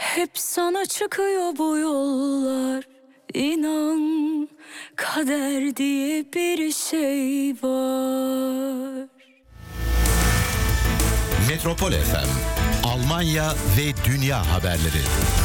Hep sana çıkıyor bu yollar. İnan kader diye bir şey var. Metropol FM, Almanya ve Dünya haberleri.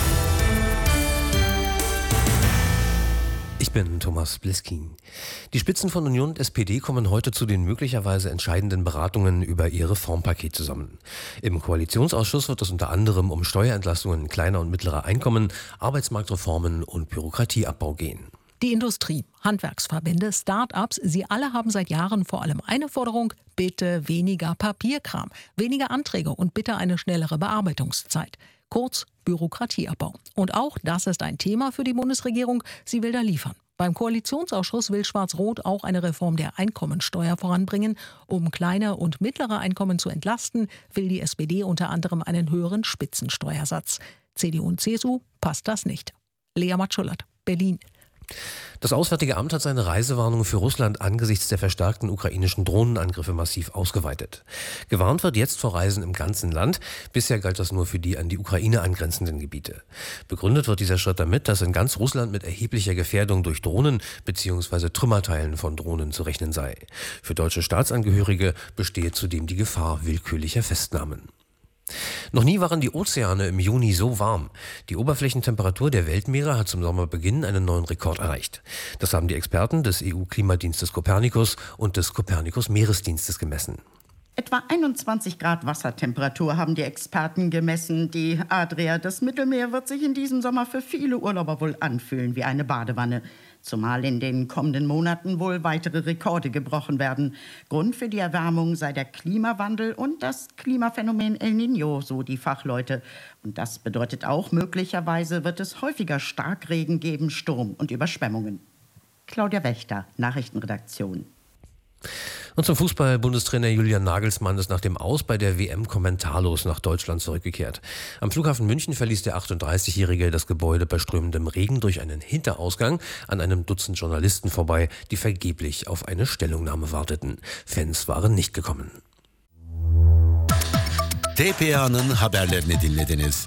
Ich bin Thomas Bliskin. Die Spitzen von Union und SPD kommen heute zu den möglicherweise entscheidenden Beratungen über ihr Reformpaket zusammen. Im Koalitionsausschuss wird es unter anderem um Steuerentlastungen kleiner und mittlerer Einkommen, Arbeitsmarktreformen und Bürokratieabbau gehen. Die Industrie, Handwerksverbände, Start-ups, sie alle haben seit Jahren vor allem eine Forderung: bitte weniger Papierkram, weniger Anträge und bitte eine schnellere Bearbeitungszeit. Kurz Bürokratieabbau. Und auch das ist ein Thema für die Bundesregierung. Sie will da liefern. Beim Koalitionsausschuss will Schwarz-Rot auch eine Reform der Einkommensteuer voranbringen. Um kleine und mittlere Einkommen zu entlasten, will die SPD unter anderem einen höheren Spitzensteuersatz. CDU und CSU passt das nicht. Lea Matschullert, Berlin. Das Auswärtige Amt hat seine Reisewarnung für Russland angesichts der verstärkten ukrainischen Drohnenangriffe massiv ausgeweitet. Gewarnt wird jetzt vor Reisen im ganzen Land. Bisher galt das nur für die an die Ukraine angrenzenden Gebiete. Begründet wird dieser Schritt damit, dass in ganz Russland mit erheblicher Gefährdung durch Drohnen bzw. Trümmerteilen von Drohnen zu rechnen sei. Für deutsche Staatsangehörige bestehe zudem die Gefahr willkürlicher Festnahmen. Noch nie waren die Ozeane im Juni so warm. Die Oberflächentemperatur der Weltmeere hat zum Sommerbeginn einen neuen Rekord erreicht. Das haben die Experten des EU-Klimadienstes Copernicus und des Copernicus-Meeresdienstes gemessen. Etwa 21 Grad Wassertemperatur haben die Experten gemessen. Die Adria, das Mittelmeer, wird sich in diesem Sommer für viele Urlauber wohl anfühlen wie eine Badewanne. Zumal in den kommenden Monaten wohl weitere Rekorde gebrochen werden. Grund für die Erwärmung sei der Klimawandel und das Klimaphänomen El Niño, so die Fachleute. Und das bedeutet auch, möglicherweise wird es häufiger Starkregen geben, Sturm und Überschwemmungen. Claudia Wächter, Nachrichtenredaktion. Und zum Fußball: Bundestrainer Julian Nagelsmann ist nach dem Aus bei der WM kommentarlos nach Deutschland zurückgekehrt. Am Flughafen München verließ der 38-Jährige das Gebäude bei strömendem Regen durch einen Hinterausgang an einem Dutzend Journalisten vorbei, die vergeblich auf eine Stellungnahme warteten. Fans waren nicht gekommen. TPA'nın haberlerini dinlediniz.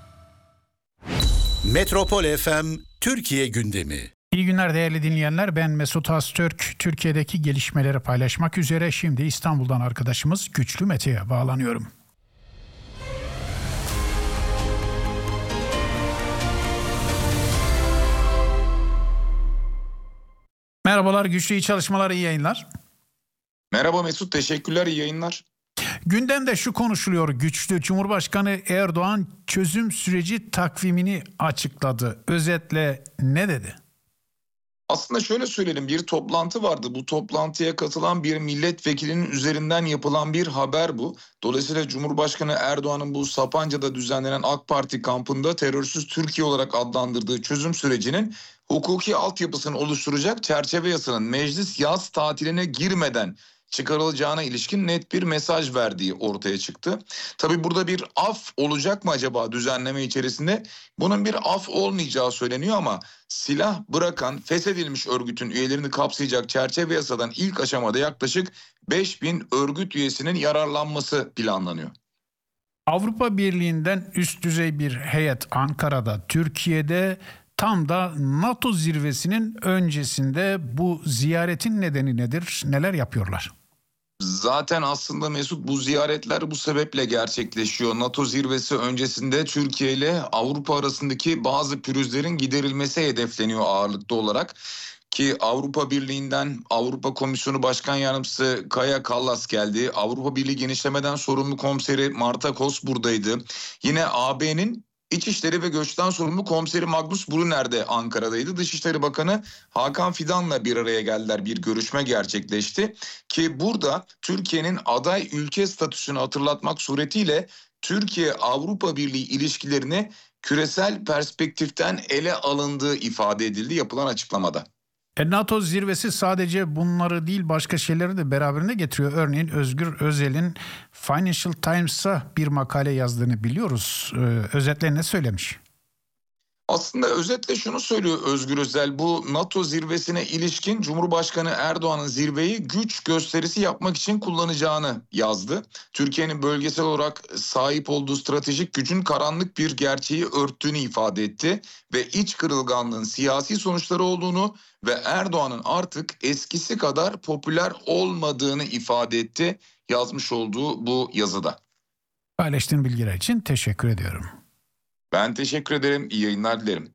Metropol FM Türkiye gündemi. İyi günler değerli dinleyenler. Ben Mesut Öztürk. Türkiye'deki gelişmeleri paylaşmak üzere şimdi İstanbul'dan arkadaşımız Güçlü Mete'ye bağlanıyorum. Merhabalar Güçlü, iyi çalışmalar, iyi yayınlar. Merhaba Mesut, teşekkürler, iyi yayınlar. Gündemde şu konuşuluyor Güçlü. Cumhurbaşkanı Erdoğan çözüm süreci takvimini açıkladı. Özetle ne dedi? Aslında şöyle söyleyelim, bir toplantı vardı. Bu toplantıya katılan bir milletvekilinin üzerinden yapılan bir haber bu. Dolayısıyla Cumhurbaşkanı Erdoğan'ın bu Sapanca'da düzenlenen AK Parti kampında terörsüz Türkiye olarak adlandırdığı çözüm sürecinin hukuki altyapısını oluşturacak çerçeve yasanın meclis yaz tatiline girmeden çıkarılacağına ilişkin net bir mesaj verdiği ortaya çıktı. Tabii burada bir af olacak mı acaba düzenleme içerisinde? Bunun bir af olmayacağı söyleniyor ama silah bırakan feshedilmiş örgütün üyelerini kapsayacak çerçeve yasadan ilk aşamada yaklaşık 5.000 örgüt üyesinin yararlanması planlanıyor. Avrupa Birliği'nden üst düzey bir heyet Ankara'da, Türkiye'de, tam da NATO zirvesinin öncesinde. Bu ziyaretin nedeni nedir? Neler yapıyorlar? Zaten aslında Mesut, bu ziyaretler bu sebeple gerçekleşiyor. NATO zirvesi öncesinde Türkiye ile Avrupa arasındaki bazı pürüzlerin giderilmesi hedefleniyor ağırlıklı olarak. Ki Avrupa Birliği'nden Avrupa Komisyonu Başkan Yardımcısı Kaja Kallas geldi. Avrupa Birliği Genişleme'den sorumlu komiseri Marta Kos buradaydı. Yine AB'nin İçişleri ve Göç'ten sorumlu komiseri Magnus Brunner de Ankara'daydı. Dışişleri Bakanı Hakan Fidan'la bir araya geldiler. Bir görüşme gerçekleşti. Ki burada Türkiye'nin aday ülke statüsünü hatırlatmak suretiyle Türkiye-Avrupa Birliği ilişkilerini küresel perspektiften ele alındığı ifade edildi yapılan açıklamada. NATO zirvesi sadece bunları değil, başka şeyleri de beraberinde getiriyor. Örneğin Özgür Özel'in Financial Times'a bir makale yazdığını biliyoruz. Özetle ne söylemiş? Aslında özetle şunu söylüyor Özgür Özel, bu NATO zirvesine ilişkin Cumhurbaşkanı Erdoğan'ın zirveyi güç gösterisi yapmak için kullanacağını yazdı. Türkiye'nin bölgesel olarak sahip olduğu stratejik gücün karanlık bir gerçeği örttüğünü ifade etti ve iç kırılganlığın siyasi sonuçları olduğunu ve Erdoğan'ın artık eskisi kadar popüler olmadığını ifade etti yazmış olduğu bu yazıda. Paylaştığın bilgiler için teşekkür ediyorum. Ben teşekkür ederim. İyi yayınlar dilerim.